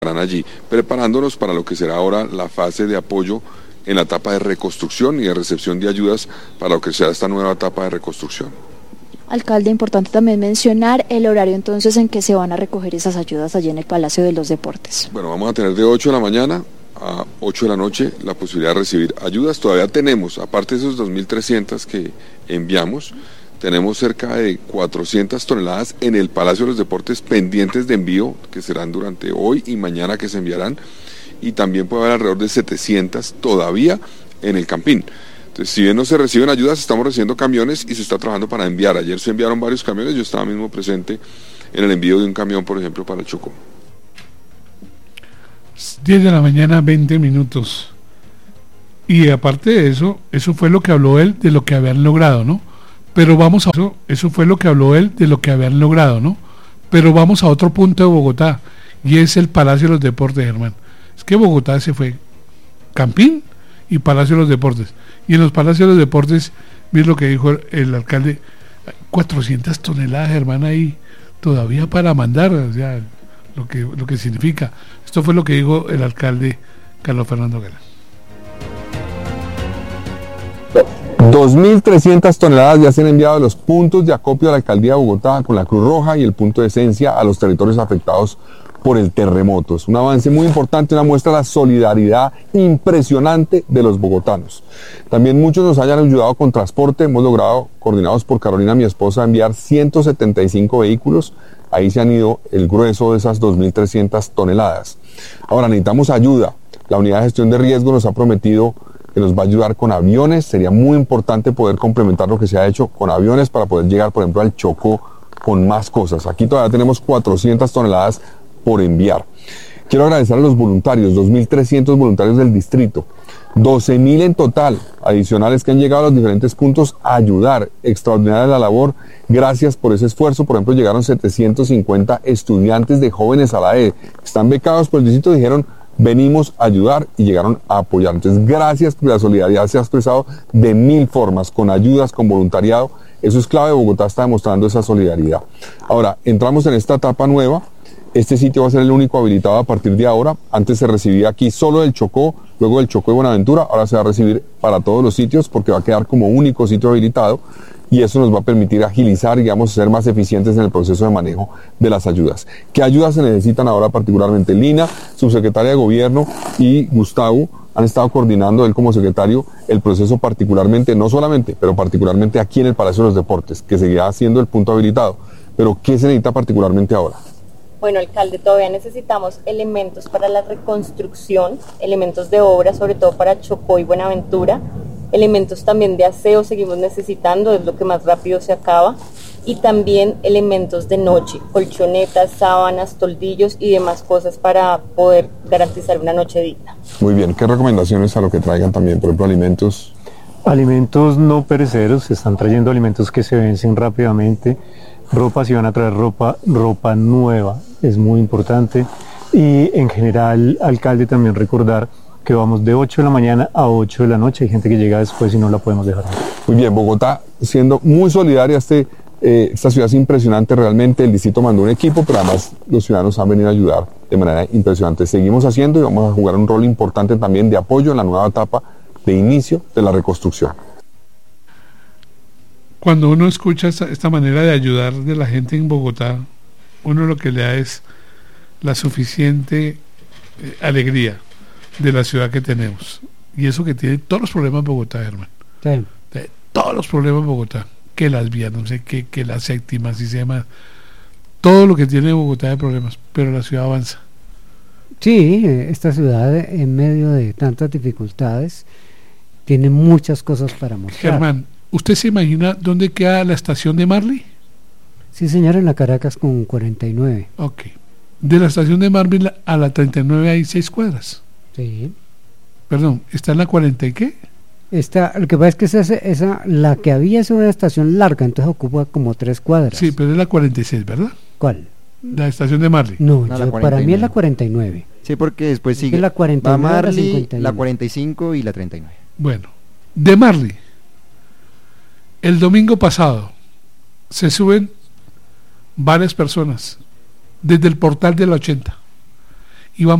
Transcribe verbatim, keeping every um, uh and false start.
allí, preparándonos para lo que será ahora la fase de apoyo en la etapa de reconstrucción y de recepción de ayudas para lo que sea esta nueva etapa de reconstrucción. Alcalde, importante también mencionar el horario entonces en que se van a recoger esas ayudas allí en el Palacio de los Deportes. Bueno, vamos a tener de ocho de la mañana a ocho de la noche la posibilidad de recibir ayudas. Todavía tenemos, aparte de esos dos mil trescientos que enviamos, tenemos cerca de cuatrocientas toneladas en el Palacio de los Deportes pendientes de envío, que serán durante hoy y mañana que se enviarán, y también puede haber alrededor de setecientas todavía en el Campín. Entonces, si bien no se reciben ayudas, estamos recibiendo camiones y se está trabajando para enviar. Ayer se enviaron varios camiones, yo estaba mismo presente en el envío de un camión, por ejemplo, para el Chocó. diez de la mañana, veinte minutos. Y aparte de eso, eso fue lo que habló él de lo que habían logrado, ¿no? Pero vamos a eso, eso fue lo que habló él de lo que habían logrado, ¿no? Pero vamos a otro punto de Bogotá, y es el Palacio de los Deportes, Germán. Es que Bogotá se fue Campín y Palacio de los Deportes. Y en los Palacios de los Deportes, mira lo que dijo el, el alcalde, cuatrocientas toneladas, Germán, ahí todavía para mandar, o sea, lo que, lo que significa. Esto fue lo que dijo el alcalde Carlos Fernando Galán. dos mil trescientas toneladas ya se han enviado a los puntos de acopio de la Alcaldía de Bogotá con la Cruz Roja y el punto de esencia a los territorios afectados por el terremoto. Es un avance muy importante, una muestra de la solidaridad impresionante de los bogotanos. También muchos nos hayan ayudado con transporte. Hemos logrado, coordinados por Carolina, mi esposa, enviar ciento setenta y cinco vehículos. Ahí se han ido el grueso de esas dos mil trescientas toneladas. Ahora necesitamos ayuda. La Unidad de Gestión de Riesgo nos ha prometido que nos va a ayudar con aviones. Sería muy importante poder complementar lo que se ha hecho con aviones para poder llegar, por ejemplo, al Chocó con más cosas. Aquí todavía tenemos cuatrocientas toneladas por enviar. Quiero agradecer a los voluntarios, dos mil trescientos voluntarios del distrito, doce mil en total adicionales que han llegado a los diferentes puntos a ayudar. Extraordinaria la labor, gracias por ese esfuerzo. Por ejemplo, llegaron setecientos cincuenta estudiantes de jóvenes a la E. Están becados por el distrito, dijeron venimos a ayudar y llegaron a apoyar. Entonces, gracias, porque la solidaridad se ha expresado de mil formas, con ayudas, con voluntariado. Eso es clave. Bogotá está demostrando esa solidaridad. Ahora, entramos en esta etapa nueva. Este sitio va a ser el único habilitado a partir de ahora. Antes se recibía aquí solo del Chocó, luego del Chocó y Buenaventura. Ahora se va a recibir para todos los sitios porque va a quedar como único sitio habilitado. Y eso nos va a permitir agilizar y, digamos, ser más eficientes en el proceso de manejo de las ayudas. ¿Qué ayudas se necesitan ahora particularmente? Lina, subsecretaria de Gobierno, y Gustavo han estado coordinando, él como secretario, el proceso particularmente, no solamente, pero particularmente aquí en el Palacio de los Deportes, que seguirá siendo el punto habilitado. Pero ¿qué se necesita particularmente ahora? Bueno, alcalde, todavía necesitamos elementos para la reconstrucción, elementos de obra, sobre todo para Chocó y Buenaventura. Elementos también de aseo seguimos necesitando, es lo que más rápido se acaba, y también elementos de noche, colchonetas, sábanas, toldillos y demás cosas para poder garantizar una noche digna. Muy bien, ¿qué recomendaciones a lo que traigan también, por ejemplo, alimentos? Alimentos no perecederos, se están trayendo alimentos que se vencen rápidamente, ropa, si van a traer ropa, ropa nueva, es muy importante, y en general, alcalde, también recordar que vamos de ocho de la mañana a ocho de la noche. Hay gente que llega después y no la podemos dejar. Muy bien, Bogotá siendo muy solidaria. Este, eh, esta ciudad es impresionante realmente. El distrito mandó un equipo, pero además los ciudadanos han venido a ayudar de manera impresionante. Seguimos haciendo y vamos a jugar un rol importante también de apoyo en la nueva etapa de inicio de la reconstrucción. Cuando uno escucha esta, esta manera de ayudar de la gente en Bogotá, uno lo que le da es la suficiente eh, alegría de la ciudad que tenemos, y eso que tiene todos los problemas Bogotá, Germán. Sí. De todos los problemas Bogotá, que las vías, no sé qué, que las séptimas y demás, todo lo que tiene Bogotá de problemas, pero la ciudad avanza. Sí, esta ciudad en medio de tantas dificultades tiene muchas cosas para mostrar. Germán, ¿usted se imagina dónde queda la estación de Marley? Sí, señor, en la Caracas con cuarenta y nueve. Ok. De la estación de Marley a la treinta y nueve hay seis cuadras. Sí. Perdón, ¿está en la cuarenta y qué? Está, lo que pasa es que esa, esa, la que había es una estación larga, entonces ocupa como tres cuadras. Sí, pero es la cuarenta y seis, ¿verdad? ¿Cuál? La estación de Marley. No, no yo, para mí es la cuarenta y nueve. Sí, porque después sigue la cuarenta y nueve, va Marley, la cincuenta y uno. La cuarenta y cinco y la treinta y nueve. Bueno, de Marley, el domingo pasado se suben varias personas desde el portal de la ochenta.